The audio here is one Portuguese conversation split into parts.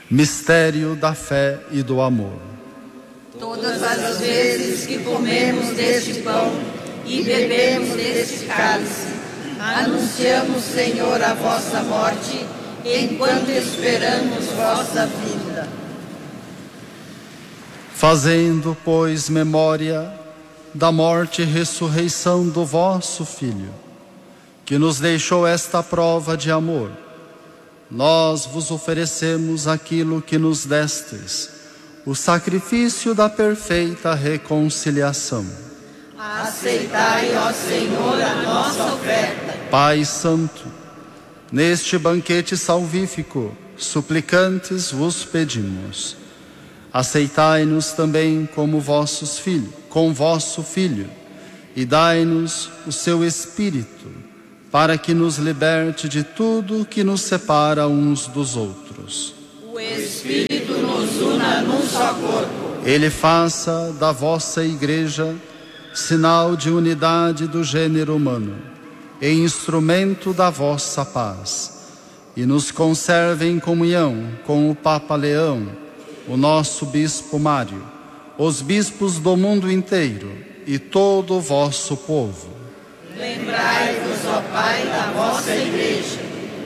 Mistério da fé e do amor. Todas as vezes que comemos deste pão e bebemos deste cálice, anunciamos, Senhor, a vossa morte, enquanto esperamos vossa vinda. Fazendo, pois, memória da morte e ressurreição do vosso Filho, que nos deixou esta prova de amor, nós vos oferecemos aquilo que nos destes, o sacrifício da perfeita reconciliação. Aceitai, ó Senhor, a nossa oferta. Pai Santo, neste banquete salvífico, suplicantes vos pedimos, aceitai-nos também como vossos filhos, com vosso Filho, e dai-nos o seu Espírito, para que nos liberte de tudo que nos separa uns dos outros. O Espírito nos una num só corpo. Ele faça da vossa Igreja sinal de unidade do gênero humano e instrumento da vossa paz, e nos conserve em comunhão com o Papa Leão, o nosso Bispo Mário, os bispos do mundo inteiro e todo o vosso povo. Lembrai-vos, ó Pai, da vossa Igreja.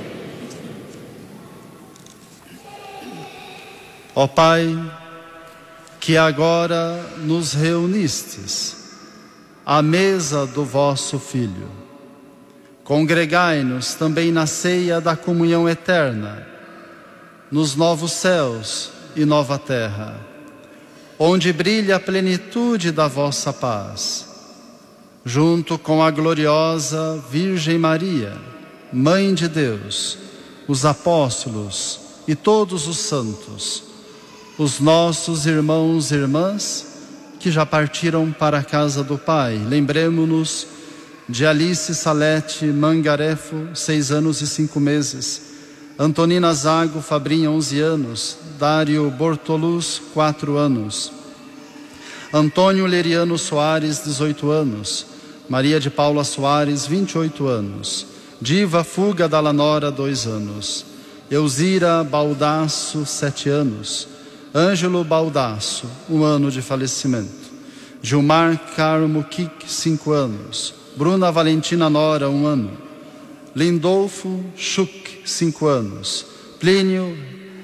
Ó Pai, que agora nos reunistes à mesa do vosso Filho, congregai-nos também na ceia da comunhão eterna, nos novos céus e nova terra, onde brilha a plenitude da vossa paz, junto com a gloriosa Virgem Maria, Mãe de Deus, os apóstolos e todos os santos, os nossos irmãos e irmãs que já partiram para a casa do Pai. Lembremo-nos de Alice Salete Mangarefo, 6 anos e 5 meses, Antonina Zago Fabrinha, 11 anos, Dário Bortoluz, 4 anos, Antônio Leriano Soares, 18 anos, Maria de Paula Soares, 28 anos, Diva Fuga da Lanora, 2 anos, Elzira Baldasso, 7 anos, Ângelo Baldasso, 1 ano de falecimento, Gilmar Carmo Kik, 5 anos, Bruna Valentina Nora, 1 ano, Lindolfo Schuck, 5 anos, Plínio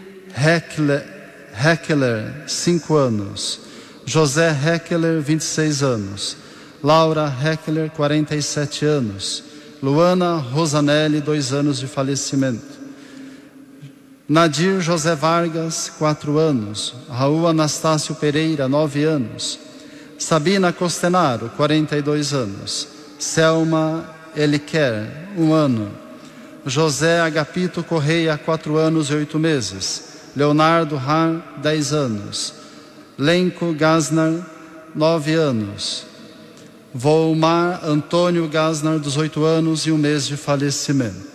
Heckler, 5 anos, José Heckler, 26 anos, Laura Heckler, 47 anos, Luana Rosanelli, 2 anos de falecimento, Nadir José Vargas, 4 anos, Raul Anastácio Pereira, 9 anos, Sabina Costenaro, 42 anos, Selma Eliquer, 1 ano, José Agapito Correia, 4 anos e 8 meses, Leonardo Har, 10 anos, Lenco Gasnar, 9 anos, Volmar Antônio Gasnar, 18 anos e 1 mês de falecimento.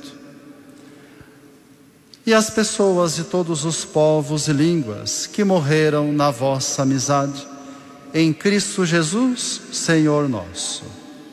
E as pessoas de todos os povos e línguas que morreram na vossa amizade, em Cristo Jesus, Senhor nosso.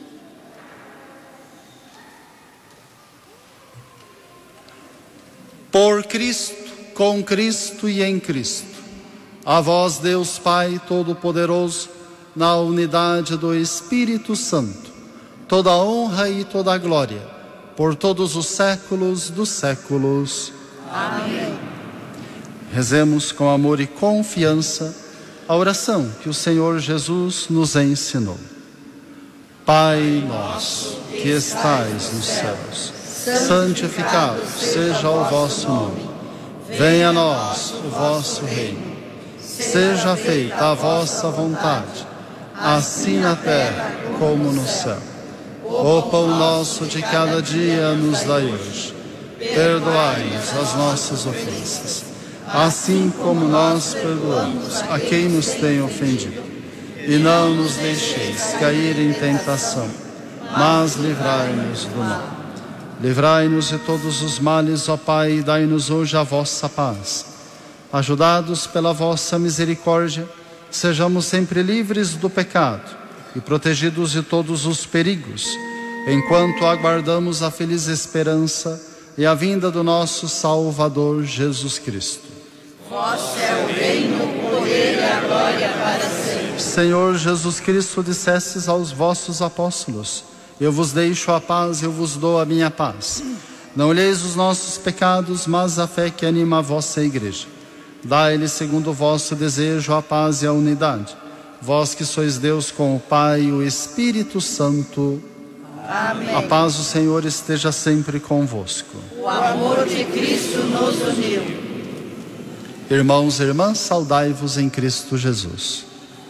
Por Cristo, com Cristo e em Cristo, a vós, Deus Pai Todo-Poderoso, na unidade do Espírito Santo, toda a honra e toda a glória, por todos os séculos dos séculos. Amém. Rezemos com amor e confiança a oração que o Senhor Jesus nos ensinou. Pai nosso, que estais nos céus, santificado seja o vosso nome. Venha a nós o vosso reino. Seja feita a vossa vontade, assim na terra como no céu. O pão nosso de cada dia nos dai hoje. Perdoai-nos as nossas ofensas, assim como nós perdoamos a quem nos tem ofendido. E não nos deixeis cair em tentação, mas livrai-nos do mal. Livrai-nos de todos os males, ó Pai, e dai-nos hoje a vossa paz. Ajudados pela vossa misericórdia, sejamos sempre livres do pecado e protegidos de todos os perigos, enquanto aguardamos a feliz esperança e a vinda do nosso Salvador Jesus Cristo. Vosso é o reino, o poder e a glória para sempre. Senhor Jesus Cristo, dissestes aos vossos apóstolos: eu vos deixo a paz, eu vos dou a minha paz. Não olheis os nossos pecados, mas a fé que anima a vossa igreja. Dai-lhe, segundo o vosso desejo, a paz e a unidade. Vós que sois Deus com o Pai e o Espírito Santo. Amém. A paz do Senhor esteja sempre convosco. O amor de Cristo nos uniu. Irmãos e irmãs, saudai-vos em Cristo Jesus.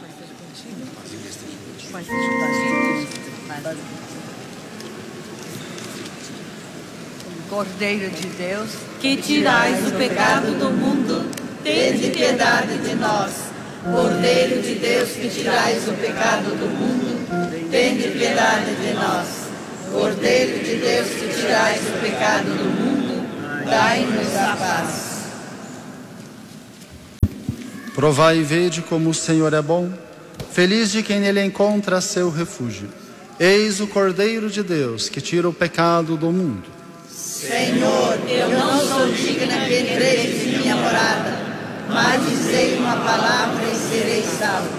Cordeiro de Deus, Que tirais o pecado do mundo, tende piedade de nós. Cordeiro de Deus, que tirais o pecado do mundo, tende piedade de nós. Cordeiro de Deus, que tirais o pecado do mundo, dai-nos a paz. Provai e vede como o Senhor é bom. Feliz de quem nele encontra seu refúgio. Eis o Cordeiro de Deus, que tira o pecado do mundo. Senhor, eu não sou digna que entreis em minha morada, mas dizei uma palavra e serei salvo.